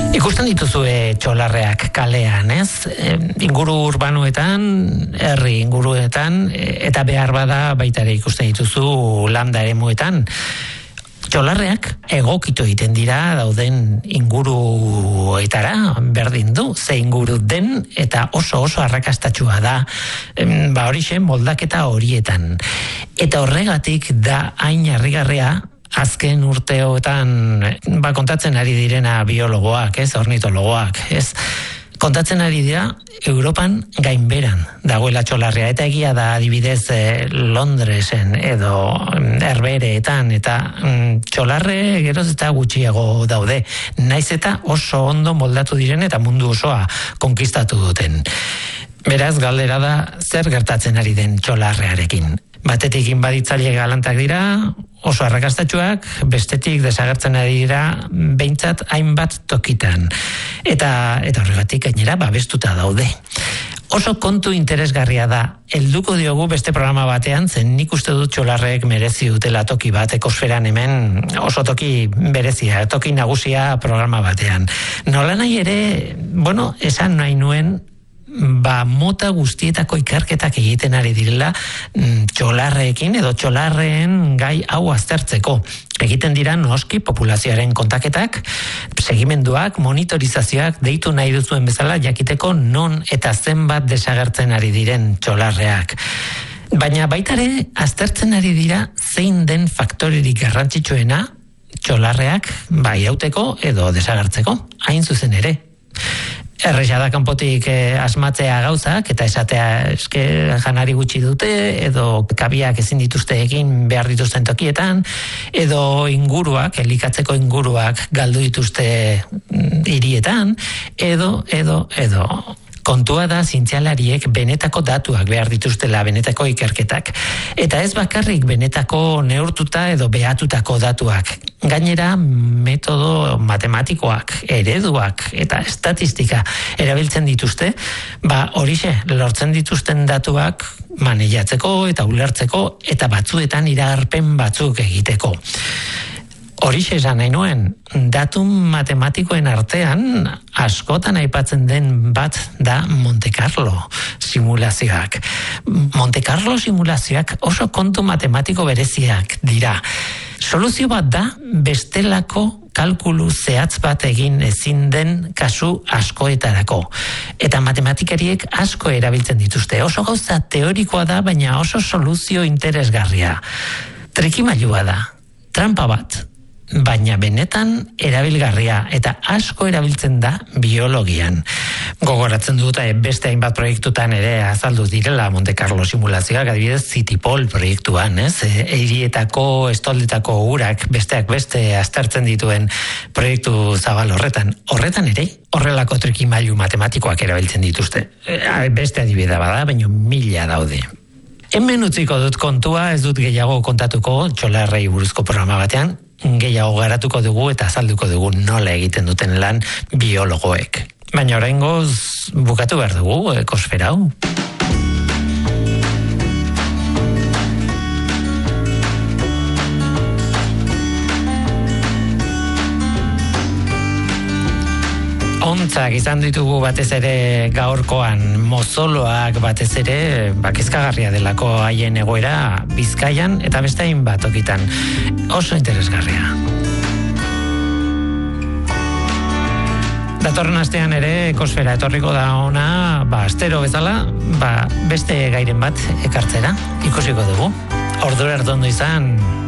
Ikusten dituzue txolarreak kalean, ez? Inguru urbanoetan, herri inguruetan, eta behar bada baita ere ikusten dituzu landa eremuetan. Txolarreak egokitu egiten dira dauden inguruetara, berdin du, ze inguru den, eta oso arrakastatsua da, horixe moldaketa horietan. Eta horregatik da hain harrigarria, azken urteotan kontatzen ari direna biologoak, ez, ornitologoak, ez, kontatzen ari dira Europan gainberan dagoela txolarrea, eta egia da adibidez Londresen edo Herbehereetan, eta txolarre geroz eta gutxiago daude, naiz eta oso ondo moldatu diren eta mundu osoa konkistatu duten. Beraz, galdera da, zer gertatzen ari den txolarrearekin? Batetik inbaditzaile galantak dira, oso arrakastatsuak, bestetik desagertzen ari dira behintzat hainbat tokitan. Eta horregatik gainera babestuta daude. Oso kontu interesgarria da, helduko diogu beste programa batean, zen nik uste dut txolarrek merezi dutela toki bat, ekosferan hemen oso toki berezia, toki nagusia programa batean. Nola nahi ere, esan nahi nuen, mota guztietako ikerketak egiten ari direla txolarreekin edo txolarreen gai hau aztertzeko. Egiten dira noski populazioaren kontaketak, segimenduak, monitorizazioak deitu nahi duzuen bezala jakiteko non eta zenbat desagertzen ari diren txolarreak. Baina baitare aztertzen ari dira zein den faktorerik garrantzitsuena txolarreak irauteko edo desagertzeko, hain zuzen ere. Erresa da kanpotik asmatzea gauzak eta esatea eske janari gutxi dute edo kabiak ezin dituzte egin behar dituzten tokietan edo inguruak, elikatzeko inguruak galdu dituzte hirietan edo. Kontua da zientzialariek benetako datuak behar dituztela, benetako ikerketak. Eta ez bakarrik benetako neurtuta edo behatutako datuak. Gainera, metodo matematikoak, ereduak eta estatistika erabiltzen dituzte, horixe, lortzen dituzten datuak maneiatzeko eta ulertzeko eta batzuetan iragarpen batzuk egiteko. Horixe esan nahi nuen, datu matematikoen artean askotan aipatzen den bat da Monte Carlo simulazioak. Monte Carlo simulazioak oso kontu matematiko bereziak dira. Soluzio bat da bestelako kalkulu zehatz bat egin ezin den kasu askoetarako. Eta matematikariek asko erabiltzen dituzte. Oso gauza teorikoa da, baina oso soluzio interesgarria. Trikimailua da, trampa bat. Baina benetan erabilgarria eta asko erabiltzen da biologian. Gogoratzen dut beste hainbat proiektutan ere azaldu direla Monte Carlo simulazioak, adibidez CityPol proiektuan, ez? Eirietako, estoldetako urak besteak beste aztertzen dituen proiektu zabal horretan. Horretan ere, horrelako trikimailu matematikoak erabiltzen dituzte. Beste adibidea bada, baina 1000 daude. Hemen utziko dut kontua, ez dut gehiago kontatuko txolarrei buruzko programa batean, gehiago garatuko dugu eta azalduko dugu nola egiten duten lan biologoek. Baina oraingoz bukatu behar dugu ekosfera hau. Ontzak izan ditugu batez ere gaurkoan, mozoloak batez ere kezkagarria delako haien egoera Bizkaian eta beste hainbat tokitan. Oso interesgarria. Datorren astean ere ekosfera etorriko da ona, astero bezala, beste gairen bat ekartzera, ikusiko dugu. Ordura arte ondo izan.